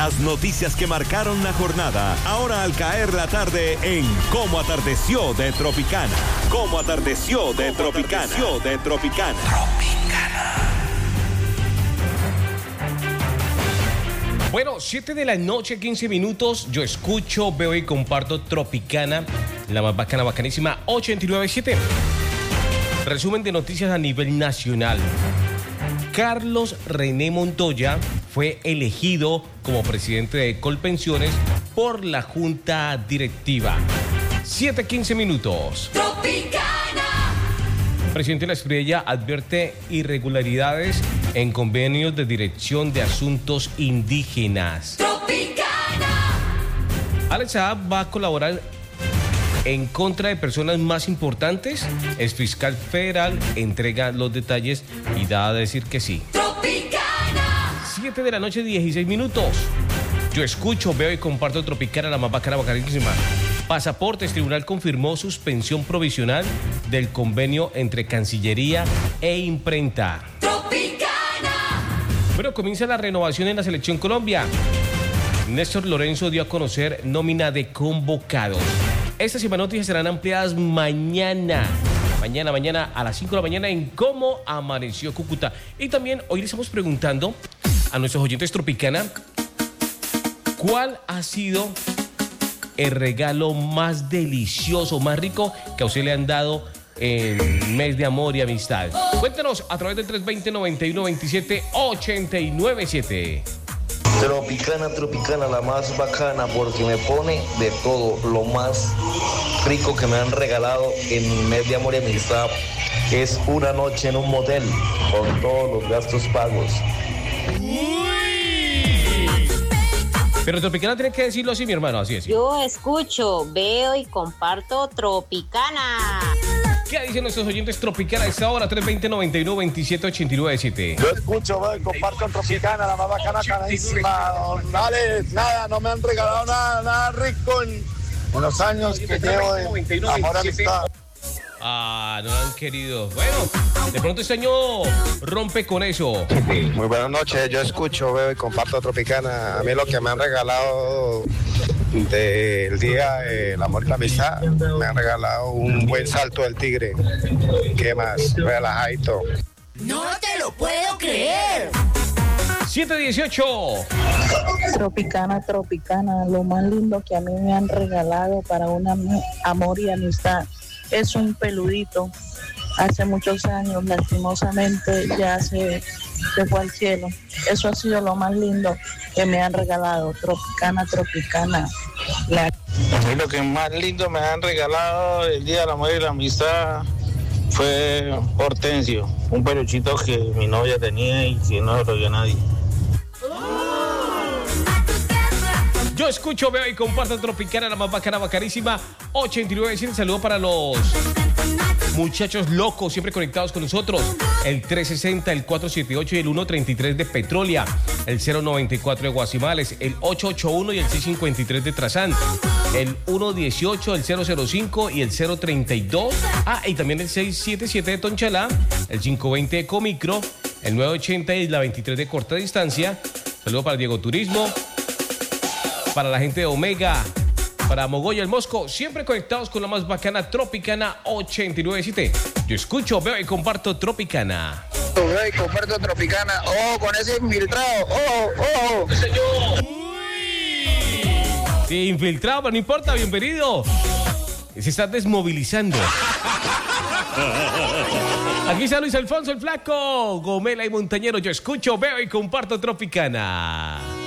Las noticias que marcaron la jornada, ahora al caer la tarde en Cómo Atardeció de Tropicana. Cómo Atardeció de Tropicana. Bueno, 7 de la noche, 15 minutos. Yo escucho, veo y comparto Tropicana, la más bacana, bacanísima, 897. Resumen de noticias a nivel nacional. Carlos René Montoya fue elegido como presidente de Colpensiones por la Junta Directiva. 7:15 minutos. Tropicana. Presidente de la Espriella advierte irregularidades en convenios de dirección de asuntos indígenas. Tropicana. Alex Saab va a colaborar en contra de personas más importantes. El fiscal federal entrega los detalles y da a decir que sí. Tropicana. 7 de la noche, 16 minutos. Yo escucho, veo y comparto Tropicana, la más bacana, bacanísima. Pasaportes, tribunal confirmó suspensión provisional del convenio entre Cancillería e Imprenta. Tropicana. Bueno, comienza la renovación en la Selección Colombia. Néstor Lorenzo dio a conocer nómina de convocados. Estas y más noticias serán ampliadas mañana a las 5 de la mañana en Cómo Amaneció Cúcuta. Y también hoy les estamos preguntando a nuestros oyentes Tropicana, ¿cuál ha sido el regalo más delicioso, más rico que a usted le han dado en mes de amor y amistad? Cuéntanos a través del 320-9127-897. Tropicana, la más bacana, porque me pone de todo. Lo más rico que me han regalado en mes de amor y amistad es una noche en un motel con todos los gastos pagos. Pero Tropicana tiene que decirlo así, mi hermano, así es. Yo escucho, veo y comparto Tropicana. ¿Qué dicen nuestros oyentes Tropicana a esta hora? 320-9127-897. Yo escucho, veo y comparto Tropicana, la más bacana, carísima. Dale, nada, no me han regalado nada rico en los años que llevo de amor y amistad. Ah, no lo han querido. Bueno, de pronto este año rompe con eso. Muy buenas noches, yo escucho, veo y comparto Tropicana. A mí lo que me han regalado del día del amor y la amistad, me han regalado un buen salto del tigre. ¿Qué más? Relajadito. No te lo puedo creer. 718. Tropicana, lo más lindo que a mí me han regalado para un amor y amistad es un peludito. Hace muchos años, lastimosamente, ya se fue al cielo. Eso ha sido lo más lindo que me han regalado. Tropicana. A mí lo que más lindo me han regalado el día del amor y la amistad fue Hortensio, un peluchito que mi novia tenía y que no lo vio nadie. Yo escucho, veo y comparto Tropicana, la más bacana, bacanísima, 897. Saludo para los muchachos locos, siempre conectados con nosotros. El 360, el 478 y el 133 de Petrolia. El 094 de Guasimales, el 881 y el 653 de Trazán. El 118, el 005 y el 032. Y también el 677 de Tonchalá. El 520 de Comicro. El 980 y la 23 de Corta Distancia. Saludo para Diego Turismo. Para la gente de Omega, para Mogoya el Mosco, siempre conectados con la más bacana Tropicana 897. Yo escucho, veo y comparto Tropicana. Veo y comparto Tropicana. ¡Oh, con ese infiltrado! ¡Oh! Sí, infiltrado, pero no importa, bienvenido. Se está desmovilizando. Aquí está Luis Alfonso el Flaco, Gomela y Montañero. Yo escucho, veo y comparto Tropicana.